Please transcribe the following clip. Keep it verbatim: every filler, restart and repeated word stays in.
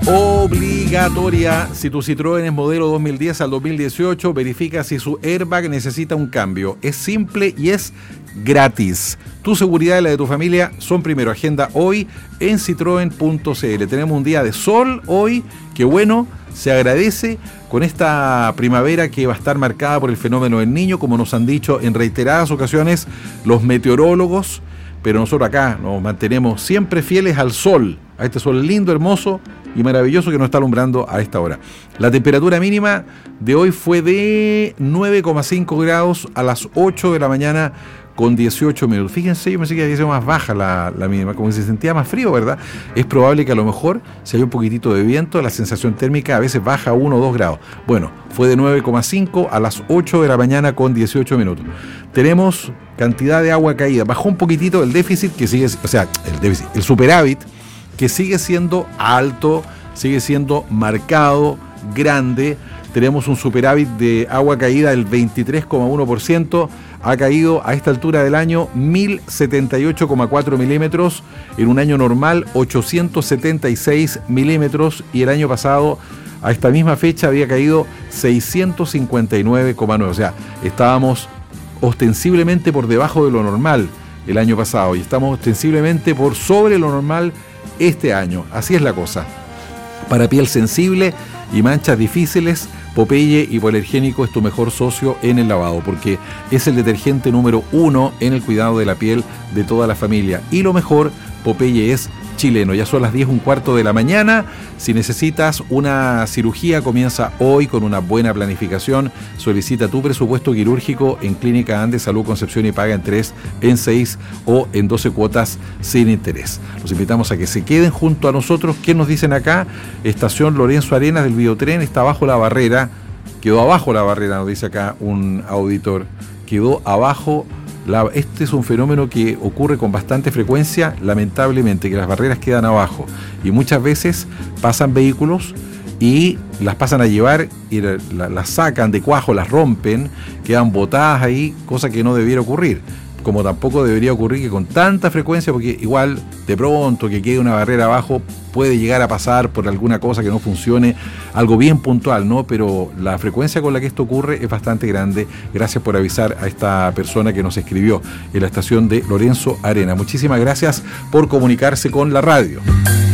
Obligatoria. Si tu Citroën es modelo dos mil diez al dos mil dieciocho, verifica si su airbag necesita un cambio. Es simple y es gratis. Tu seguridad y la de tu familia son primero. Agenda hoy en citroen punto c l. Tenemos un día de sol hoy, que bueno, se agradece con esta primavera que va a estar marcada por el fenómeno del Niño, como nos han dicho en reiteradas ocasiones los meteorólogos, pero nosotros acá nos mantenemos siempre fieles al sol, a este sol lindo, hermoso y maravilloso que nos está alumbrando a esta hora. La temperatura mínima de hoy fue de nueve coma cinco grados a las ocho de la mañana con dieciocho minutos. Fíjense, yo pensé que había sido más baja la, la mínima, como que se sentía más frío, ¿verdad? Es probable que a lo mejor, si hay un poquitito de viento, la sensación térmica a veces baja uno o dos grados. Bueno, fue de nueve coma cinco a las ocho de la mañana con dieciocho minutos. Tenemos cantidad de agua caída. Bajó un poquitito el déficit, que sigue, o sea, el déficit, el superávit, que sigue siendo alto, sigue siendo marcado, grande. Tenemos un superávit de agua caída del veintitrés coma uno por ciento. Ha caído a esta altura del año mil setenta y ocho coma cuatro milímetros, en un año normal ochocientos setenta y seis milímetros, y el año pasado a esta misma fecha había caído seiscientos cincuenta y nueve coma nueve. O sea, estábamos ostensiblemente por debajo de lo normal el año pasado y estamos ostensiblemente por sobre lo normal este año. Así es la cosa. Para piel sensible y manchas difíciles, Popeye Hipoalergénico es tu mejor socio en el lavado, porque es el detergente número uno en el cuidado de la piel de toda la familia. Y lo mejor, Popeye es chileno. Ya son las diez un cuarto de la mañana. Si necesitas una cirugía, comienza hoy con una buena planificación. Solicita tu presupuesto quirúrgico en Clínica Andes Salud Concepción y paga en tres, en seis o en doce cuotas sin interés. Los invitamos a que se queden junto a nosotros. ¿Qué nos dicen acá? Estación Lorenzo Arenas del Biotren está bajo la barrera. Quedó abajo la barrera, nos dice acá un auditor. Quedó abajo. La, este es un fenómeno que ocurre con bastante frecuencia, lamentablemente, que las barreras quedan abajo y muchas veces pasan vehículos y las pasan a llevar y las la, la sacan de cuajo, las rompen, quedan botadas ahí, cosa que no debiera ocurrir, como tampoco debería ocurrir que con tanta frecuencia, porque igual de pronto que quede una barrera abajo puede llegar a pasar por alguna cosa que no funcione, algo bien puntual, ¿no? Pero la frecuencia con la que esto ocurre es bastante grande. Gracias por avisar a esta persona que nos escribió en la estación de Lorenzo Arenas. Muchísimas gracias por comunicarse con la radio.